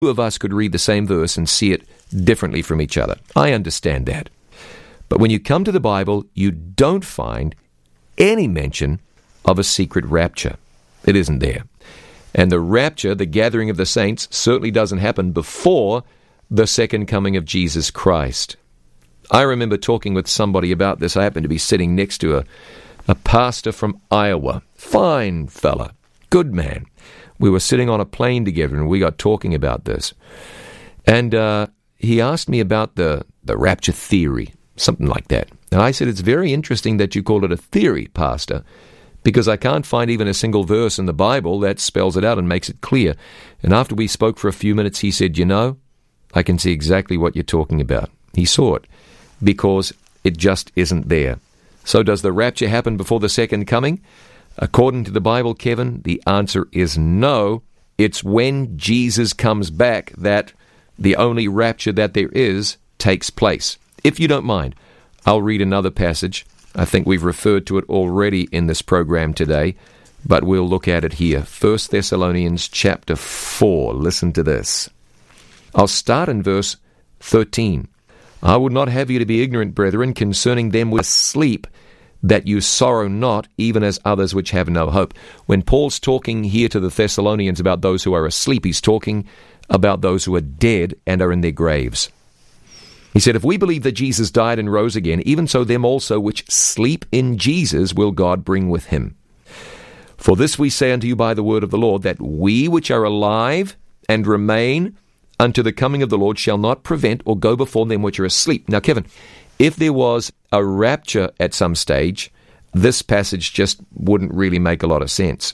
two of us could read the same verse and see it differently from each other. I understand that. But when you come to the Bible, you don't find any mention of a secret rapture. It isn't there. And the rapture, the gathering of the saints, certainly doesn't happen before the second coming of Jesus Christ. I remember talking with somebody about this. I happened to be sitting next to a pastor from Iowa. Fine fella. Good man. We were sitting on a plane together and we got talking about this. And he asked me about the rapture theory, something like that. And I said, it's very interesting that you call it a theory, Pastor, because I can't find even a single verse in the Bible that spells it out and makes it clear. And after we spoke for a few minutes, he said, you know, I can see exactly what you're talking about. He saw it, because it just isn't there. So does the rapture happen before the second coming? According to the Bible, Kevin, the answer is no. It's when Jesus comes back that the only rapture that there is takes place. If you don't mind, I'll read another passage. I think we've referred to it already in this program today, but we'll look at it here. 1 Thessalonians chapter 4. Listen to this. I'll start in verse 13. I would not have you to be ignorant, brethren, concerning them which sleep, that you sorrow not, even as others which have no hope. When Paul's talking here to the Thessalonians about those who are asleep, he's talking about those who are dead and are in their graves. He said, if we believe that Jesus died and rose again, even so them also which sleep in Jesus will God bring with him. For this we say unto you by the word of the Lord, that we which are alive and remain unto the coming of the Lord shall not prevent or go before them which are asleep. Now, Kevin, if there was a rapture at some stage, this passage just wouldn't really make a lot of sense.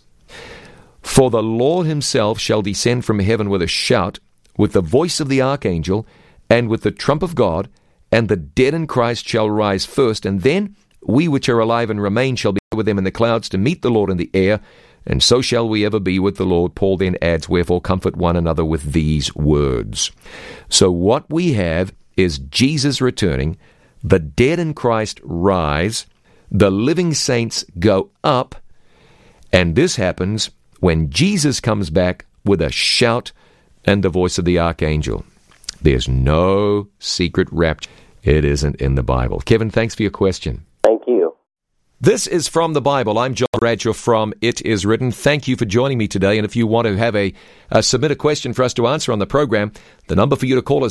For the Lord himself shall descend from heaven with a shout, with the voice of the archangel, and with the trump of God, and the dead in Christ shall rise first, and then we which are alive and remain shall be with them in the clouds to meet the Lord in the air, and so shall we ever be with the Lord. Paul then adds, wherefore comfort one another with these words. So what we have is Jesus returning, the dead in Christ rise, the living saints go up, and this happens when Jesus comes back with a shout and the voice of the archangel. There's no secret rapture. It isn't in the Bible. Kevin, thanks for your question. Thank you. This is From the Bible. I'm John Bradshaw from It Is Written. Thank you for joining me today. And if you want to have submit a question for us to answer on the program, the number for you to call is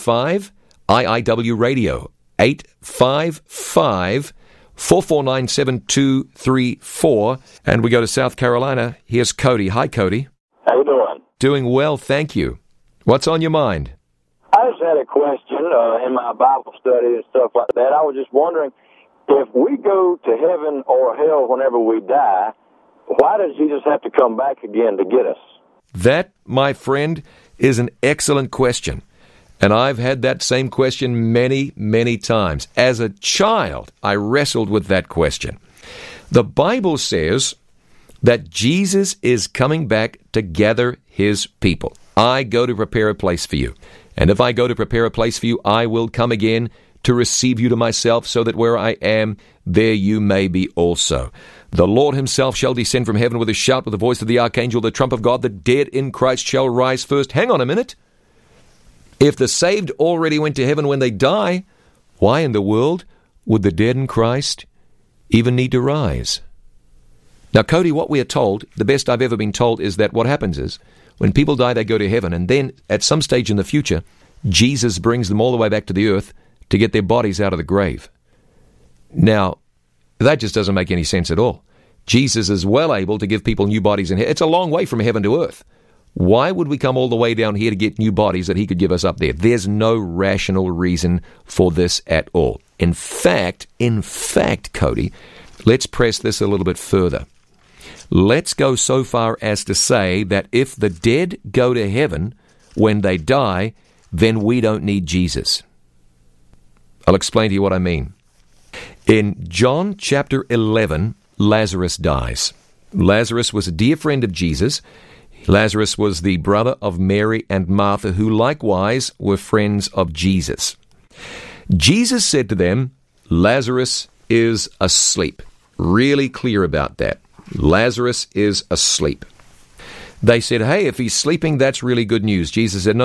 855-IIW Radio, 855-449-7234. And we go to South Carolina. Here's Cody. Hi, Cody. How you doing? Doing well, thank you. What's on your mind? I just had a question in my Bible study and stuff like that. I was just wondering, if we go to heaven or hell whenever we die, why does Jesus have to come back again to get us? That, my friend, is an excellent question. And I've had that same question many, many times. As a child, I wrestled with that question. The Bible says that Jesus is coming back to gather his people. I go to prepare a place for you. And if I go to prepare a place for you, I will come again to receive you to myself, so that where I am, there you may be also. The Lord himself shall descend from heaven with a shout, with the voice of the archangel, the trump of God. The dead in Christ shall rise first. Hang on a minute. If the saved already went to heaven when they die, why in the world would the dead in Christ even need to rise? Now, Cody, what we are told, the best I've ever been told, is that what happens is, when people die, they go to heaven, and then at some stage in the future, Jesus brings them all the way back to the earth to get their bodies out of the grave. Now, that just doesn't make any sense at all. Jesus is well able to give people new bodies in heaven. It's a long way from heaven to earth. Why would we come all the way down here to get new bodies that he could give us up there? There's no rational reason for this at all. In fact, Cody, let's press this a little bit further. Let's go so far as to say that if the dead go to heaven when they die, then we don't need Jesus. I'll explain to you what I mean. In John chapter 11, Lazarus dies. Lazarus was a dear friend of Jesus. Lazarus was the brother of Mary and Martha, who likewise were friends of Jesus. Jesus said to them, Lazarus is asleep. Really clear about that. Lazarus is asleep. They said, hey, if he's sleeping, that's really good news. Jesus said, no,